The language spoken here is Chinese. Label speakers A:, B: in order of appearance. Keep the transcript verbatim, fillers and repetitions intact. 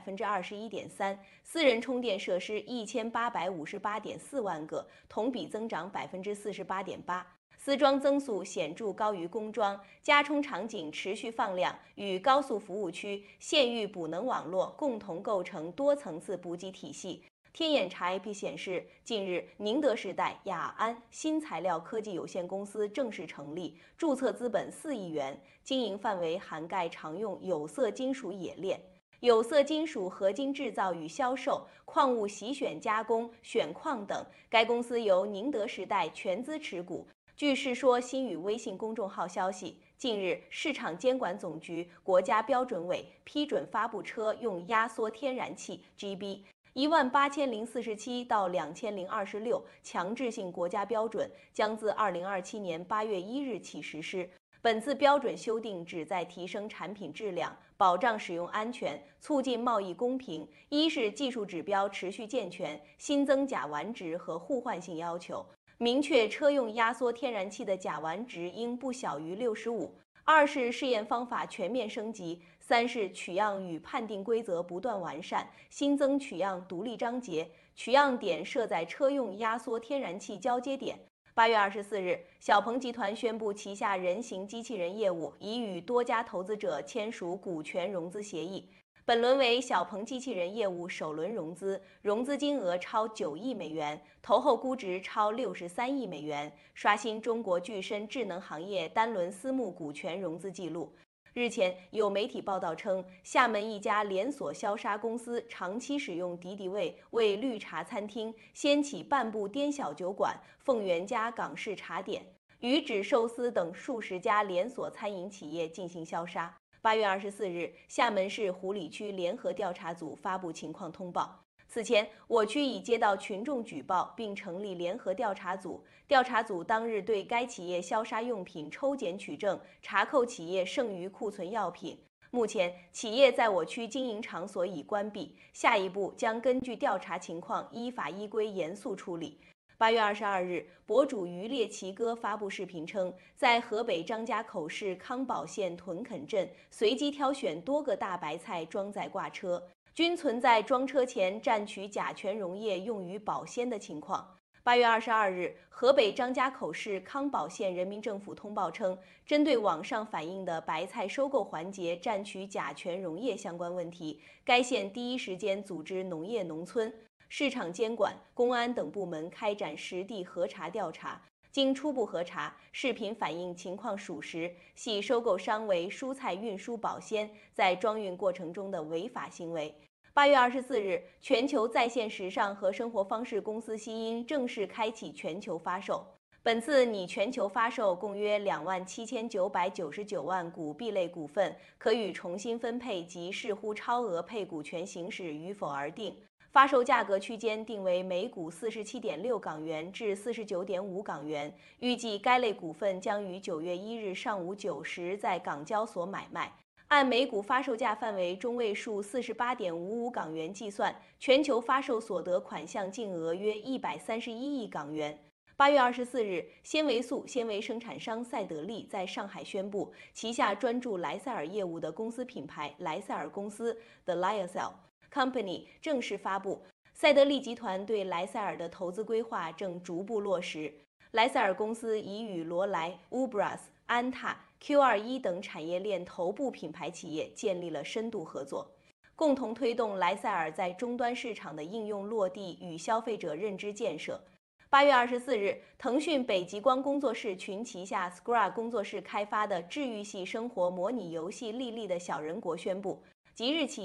A: 分之二十一点三，私人充电设施一千八百五十八点四万个，同比增长百分之四十八点八。私装增速显著高于工装，加充场景持续放量，与高速服务区、县域补能网络共同构成多层次补给体系。天眼查 A P 显示，近日宁德时代雅安新材料科技有限公司正式成立，注册资本四亿元，经营范围涵盖常用有色金属冶炼、有色金属合金制造与销售、矿物洗选加工、选矿等。该公司由宁德时代全资持股。据世说新语微信公众号消息，近日市场监管总局、国家标准委批准发布车用压缩天然气 G B。一万八千零四十七到两千零二十六强制性国家标准将自二零二七年八月一日起实施。本次标准修订旨在提升产品质量，保障使用安全，促进贸易公平。一是技术指标持续健全，新增甲烷值和互换性要求，明确车用压缩天然气的甲烷值应不小于六十五。二是试验方法全面升级。三是取样与判定规则不断完善，新增取样独立章节，取样点设在车用压缩天然气交接点。八月二十四日，小鹏集团宣布旗下人形机器人业务已与多家投资者签署股权融资协议。本轮为小鹏机器人业务首轮融资，融资金额超九亿美元，投后估值超六十三亿美元，刷新中国具身智能行业单轮私募股权融资记录。日前，有媒体报道称，厦门一家连锁消杀公司长期使用敌敌畏为绿茶餐厅掀起半步颠小酒馆、凤元家港式茶点、鱼指寿司等数十家连锁餐饮企业进行消杀。八月二十四日，厦门市湖里区联合调查组发布情况通报。此前，我区已接到群众举报，并成立联合调查组。调查组当日对该企业消杀用品抽检取证，查扣企业剩余库存药品。目前，企业在我区经营场所已关闭，下一步将根据调查情况，依法依规严肃处理。八月二十二日，博主渔猎奇哥发布视频称，在河北张家口市康保县屯垦镇随机挑选多个大白菜装载挂车，均存在装车前蘸取甲醛溶液用于保鲜的情况。八月二十二日，河北张家口市康保县人民政府通报称，针对网上反映的白菜收购环节蘸取甲醛溶液相关问题，该县第一时间组织农业农村、市场监管、公安等部门开展实地核查调查。经初步核查，视频反映情况属实，系收购商为蔬菜运输保鲜在装运过程中的违法行为。八月二十四日，全球在线时尚和生活方式公司希音正式开启全球发售。本次拟全球发售共约两万七千九百九十九万股 B 类股份，可予重新分配及视乎超额配股权行使与否而定。发售价格区间定为每股四十七点六港元至四十九点五港元。预计该类股份将于九月一日上午九时在港交所买卖。按每股发售价范围中位数四十八点五五港元计算，全球发售所得款项净额约一百三十一亿港元。八月二十四日，纤维素纤维生产商赛德力在上海宣布，旗下专注莱赛尔业务的公司品牌莱赛尔公司 The Lyocell Company 正式发布。赛德力集团对莱赛尔的投资规划正逐步落实。莱赛尔公司已与罗莱、Ubras、安踏、Q 二十一 等产业链头部品牌企业建立了深度合作，共同推动莱赛尔在终端市场的应用落地与消费者认知建设。八月二十四日，腾讯北极光工作室群旗下 Scra 工作室开发的治愈系生活模拟游戏《莉莉的小人国》宣布，即日起